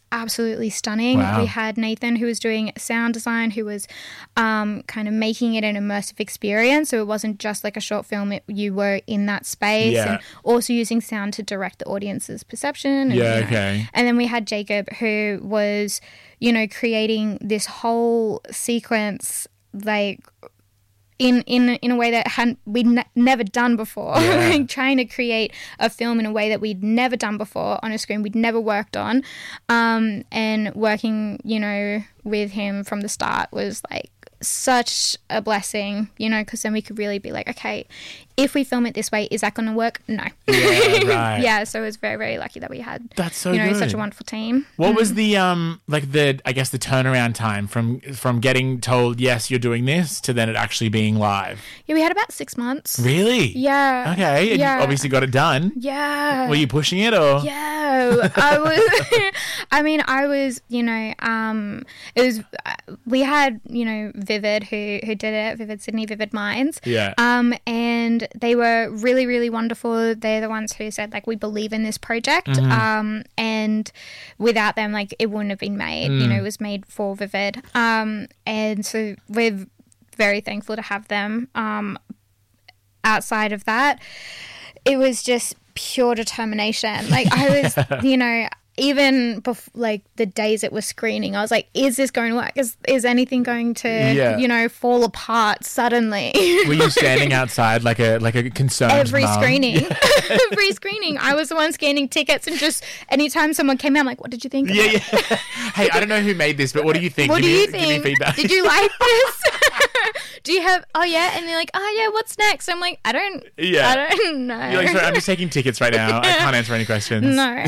absolutely stunning. Wow. We had Nathan, who was doing sound design, who was kind of making it an immersive experience. So it wasn't just like a short film, you were in that space. Yeah. And also using sound to direct the audience's perception. And, Yeah, you know. okay. And then we had Jacob, who was, you know, creating this whole sequence like in a way that we'd never done before. Yeah. Like trying to create a film in a way that we'd never done before on a screen we'd never worked on, and working, you know, with him from the start was like such a blessing, you know, because then we could really be like, okay, if we film it this way, is that going to work? No. Yeah, right. Yeah, so it was very, very lucky that we had, That's so you know, good. such a wonderful team. What was the I guess the turnaround time from getting told yes you're doing this to then it actually being live? Yeah, we had about 6 months. Really? Yeah. Okay, and Yeah. you obviously got it done. Yeah. Were you pushing it or? Yeah, I was. I mean, I was. You know, it was. We had, you know, Vivid who did it, Vivid Sydney, Vivid Minds. Yeah. And they were really, really wonderful. They're the ones who said, like, we believe in this project. And without them, like, it wouldn't have been made. You know, it was made for Vivid. And so we're very thankful to have them. Outside of that, it was just pure determination. Like, I was, you know, even like the days it was screening, I was like, is this going to work? Is anything going to, you know, fall apart suddenly? Were you standing outside like a concerned Every mum? screening. Every screening. I was the one scanning tickets, and just anytime someone came out, I'm like, what did you think? Yeah, yeah. Hey, I don't know who made this, but what do you think? What do you Give think? me feedback. Did you like this? Do you have, oh yeah, and they're like, oh yeah, what's next? I'm like, I don't know. You're like, sorry, I'm just taking tickets right now. I can't answer any questions. No.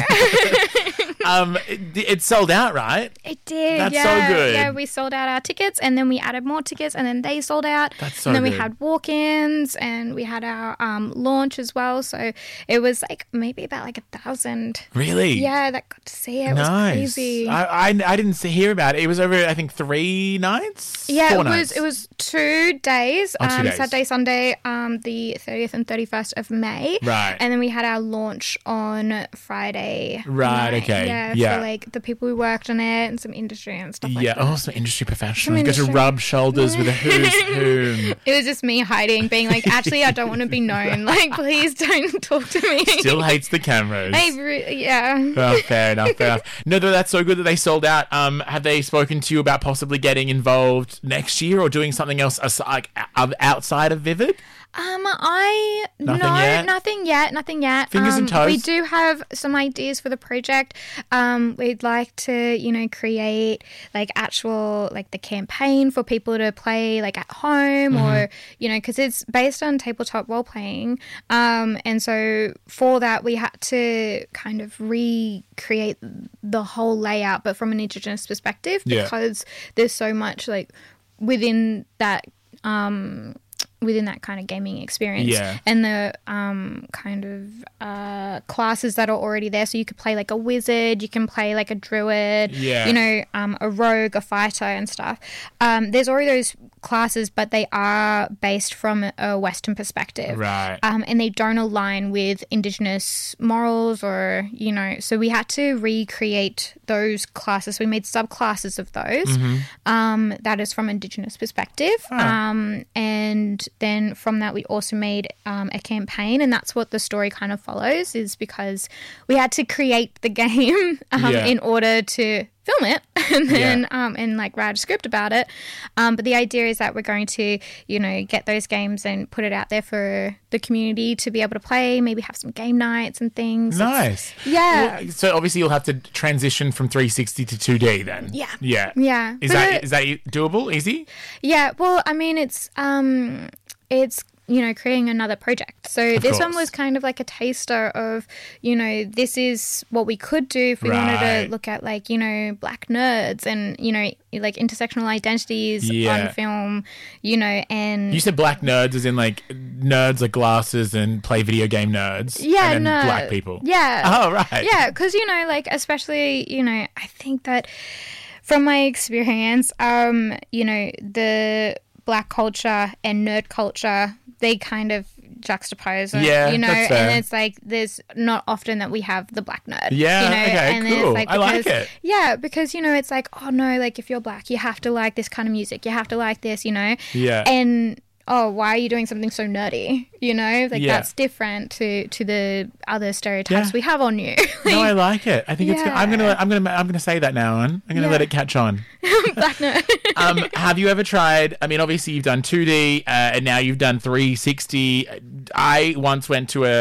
It sold out, right? It did. That's yeah. so good. Yeah, we sold out our tickets, and then we added more tickets, and then they sold out. That's so And then good. we had walk-ins, and we had our launch as well. So it was like maybe about like 1,000. Really? Yeah, that got to see it. It was Nice. crazy. I didn't hear about it. It was over, I think, 3 nights? Yeah, 4 it nights? was 2 days. Oh, 2 days. Saturday, Sunday, the 30th and 31st of May. Right. And then we had our launch on Friday. Right, night. okay. Yeah, Yeah. for like the people who worked on it and some industry and stuff like Yeah, that. some industry professionals. Some Got to industry- rub shoulders with a who's who. It was just me hiding, being like, actually, I don't want to be known. Like, please don't talk to me. Still hates the cameras. Yeah. Oh, fair enough, fair enough. No, that's so good that they sold out. Have they spoken to you about possibly getting involved next year or doing something else outside of Vivid? Nothing yet. Fingers and toes? We do have some ideas for the project. We'd like to, you know, create like actual, like the campaign for people to play like at home or, you know, because it's based on tabletop role playing. And so for that, we had to kind of recreate the whole layout, but from an Indigenous perspective, Yeah. because there's so much like within that kind of gaming experience. Yeah. And the kind of classes that are already there. So you could play like a wizard, you can play like a druid, Yeah. you know, a rogue, a fighter and stuff. There's already those classes, but they are based from a Western perspective. Right. And they don't align with Indigenous morals or, you know, so we had to recreate those classes. We made subclasses of those that is from Indigenous perspective. And then from that, we also made a campaign, and that's what the story kind of follows, is because we had to create the game in order to film it and then and like write a script about it. But the idea is that we're going to, you know, get those games and put it out there for the community to be able to play, maybe have some game nights and things. Nice. Yeah. Well, so obviously you'll have to transition from 360 to 2D then. Yeah. Yeah. Yeah. Is But that doable? Easy? Yeah, well, I mean, it's you know, creating another project. So Of this course. one was kind of like a taster of, you know, this is what we could do if we wanted Right. to look at like, you know, black nerds and, you know, like intersectional identities Yeah. on film, you know, and You said black nerds as in like nerds like glasses and play video game nerds. yeah, and then no, black people. Yeah. Oh, right. Yeah, because, you know, like, especially, you know, I think that from my experience, you know, the black culture and nerd culture, they kind of juxtapose it, Yeah, you know, that's fair. and it's like there's not often that we have the black nerd. Yeah, you know? okay, And then cool. it's like I like because- it. Yeah, because you know, it's like, oh no, like if you're black, you have to like this kind of music, you have to like this, you know. Yeah. And oh, why are you doing something so nerdy? You know, like Yeah. that's different to the other stereotypes Yeah. we have on you. No, I like it. I think it's. Yeah. I'm gonna say that now on. I'm gonna Yeah. let it catch on. Black nerd. Have you ever tried? I mean, obviously you've done 2D, and now you've done 360. I once went to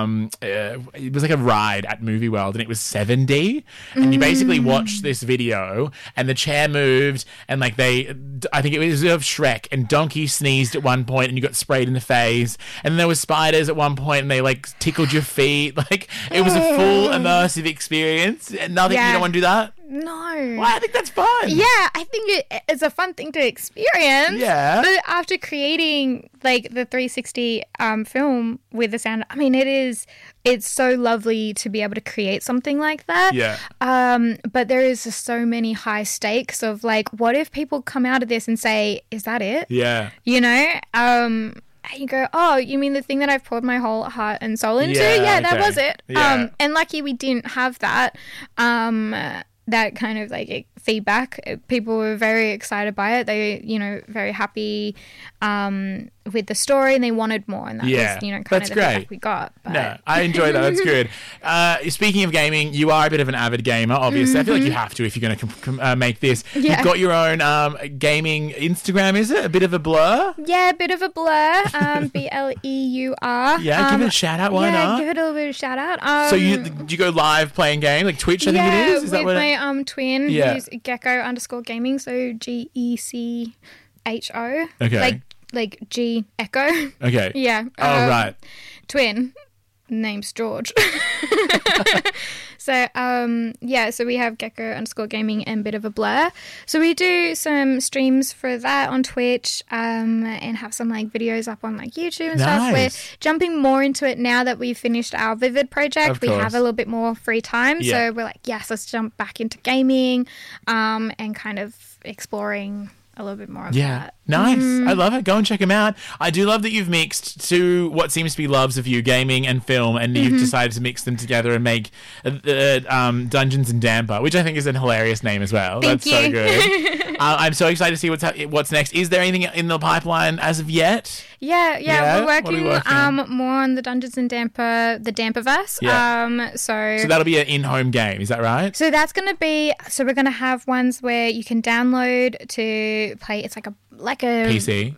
it was like a ride at Movie World, and it was 7D, and you basically watched this video, and the chair moved, and like I think it was of Shrek, and Donkey sneezed at one point, and you got sprayed in the face, and then there was spiders at one point, and they like tickled your feet. Like it was a full immersive experience. Nothing. You Yeah. don't want to do that. No. Well, I think that's fun. Yeah, I think it's a fun thing to experience. Yeah. But after creating like the 360 film with the sound, I mean, it's so lovely to be able to create something like that. Yeah. But there is just so many high stakes of like, what if people come out of this and say, is that it? Yeah. You know? And you go, oh, you mean the thing that I've poured my whole heart and soul into? Yeah, Yeah, that okay. was it. Yeah. And lucky we didn't have that. That kind of like feedback. People were very excited by it. They, you know, very happy with the story, and they wanted more. And that Yeah, was, you know, kind that's of the great. feedback we got. But No, I enjoy that. That's good. Speaking of gaming, you are a bit of an avid gamer, obviously. I feel like you have to if you're going to make this. Yeah. You've got your own gaming Instagram, is it? A bit of a blur? yeah, a bit of a blur. BLEUR. Yeah, give it a shout out. Why yeah, not? give it a little bit of shout out. So do you go live playing games? Like Twitch, I think yeah, it is? Is that with what my twin, Yeah. who's Gecko_gaming, so GECHO. Okay. Like G Echo. Okay. Yeah. Oh, right. Twin. Name's George. So so we have Gecko_gaming and Bit of a Blur. So we do some streams for that on Twitch, and have some like videos up on like YouTube and stuff. Nice. We're jumping more into it now that we've finished our Vivid project. Of We course. have a little bit more free time. Yeah. So we're like, yes, let's jump back into gaming, and kind of exploring a little bit more of Yeah. that. Nice. I love it. Go and check them out. I do love that you've mixed two what seems to be loves of you, gaming and film, and you've decided to mix them together and make Dungeons and Damper, which I think is a hilarious name as well. Thank That's so you. good. I'm so excited to see what's next. Is there anything in the pipeline as of yet? Yeah, Yeah? we're What are working, you working on? more on the Dungeons and Damper, the Damperverse. Yeah. So So that'll be an in-home game. Is that right? so that's going to be, so we're going to have ones where you can download to play. It's like a PC.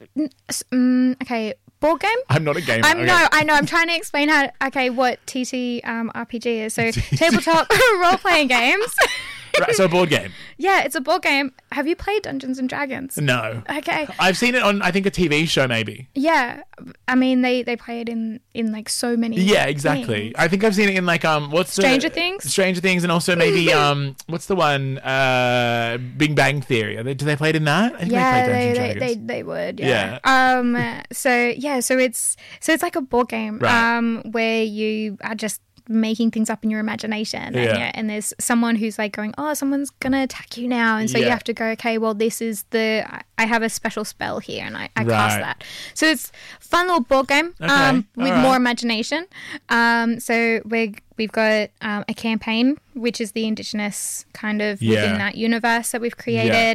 Okay, board game. I'm not a gamer. I Okay. know. I'm trying to explain what TT RPG is. So tabletop role playing games. Right, so a board game. Yeah, it's a board game. Have you played Dungeons and Dragons? No. Okay. I've seen it on, I think, a TV show maybe. Yeah, I mean they play it in like so many. Yeah, exactly. things. I think I've seen it in like what's Stranger Things? Stranger Things, and also maybe what's the one Big Bang Theory? Do they play it in that? I think Yeah, they play Dungeons and Dragons. they would. Yeah. So it's like a board game. Right. Where you are just making things up in your imagination. Yeah. And there's someone who's like going, oh, someone's gonna attack you now, and so you Yeah. have to go, okay, well, this is I have a special spell here, and I cast Right. that. So it's a fun little board game Okay, with all right. more imagination. So we've got a campaign, which is the Indigenous kind of Yeah. within that universe that we've created,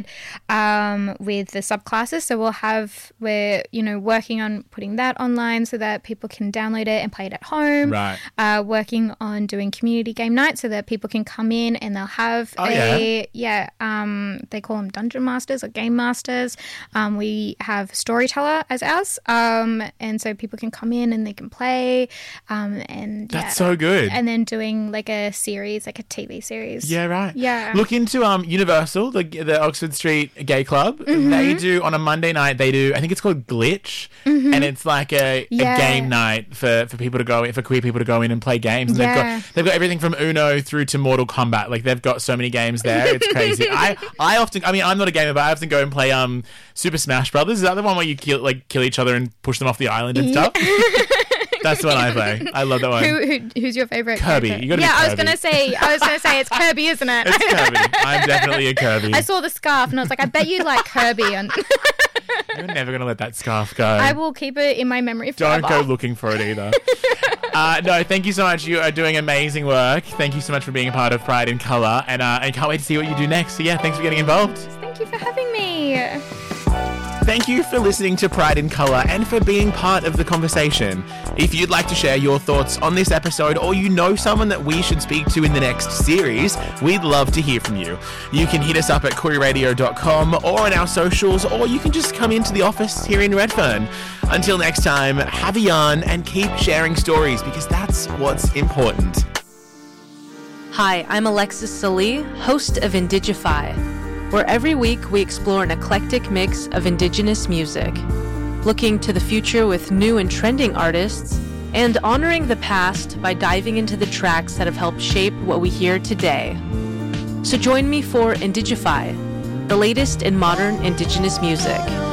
with the subclasses. So we're working on putting that online so that people can download it and play it at home. Right. Working on doing community game nights so that people can come in and they'll have they call them dungeon masters or game masters. We have storyteller as ours, and so people can come in and they can play, and That's so good. and then doing like a series, like a TV series. Yeah, right. Yeah. Look into Universal, the Oxford Street Gay Club. Mm-hmm. They do on a Monday night. They do. I think it's called Glitch, and it's like a Yeah. game night for people to go in, for queer people to go in and play games. And Yeah. they've got everything from Uno through to Mortal Kombat. Like they've got so many games there. It's crazy. I often. I mean, I'm not a gamer, but I often go and play Super Smash Brothers. Is that the one where you kill each other and push them off the island and stuff? That's the one I play. I love that one. Who's your favorite? Kirby. character? You gotta be yeah, I was Kirby. gonna say it's Kirby, isn't it? It's Kirby. I'm definitely a Kirby. I saw the scarf and I was like, I bet you like Kirby. And You're never going to let that scarf go. I will keep it in my memory forever. Don't go looking for it either. No, thank you so much. You are doing amazing work. Thank you so much for being a part of Pride in Colour, and can't wait to see what you do next. So yeah, thanks for getting involved. Thank you for having me. Thank you for listening to Pride in Colour and for being part of the conversation. If you'd like to share your thoughts on this episode, or you know someone that we should speak to in the next series, we'd love to hear from you. You can hit us up at kooriradio.com or on our socials, or you can just come into the office here in Redfern. Until next time, have a yarn and keep sharing stories, because that's what's important. Hi, I'm Alexis Salee, host of Indigify, where every week we explore an eclectic mix of Indigenous music, looking to the future with new and trending artists, and honoring the past by diving into the tracks that have helped shape what we hear today. So join me for Indigify, the latest in modern Indigenous music.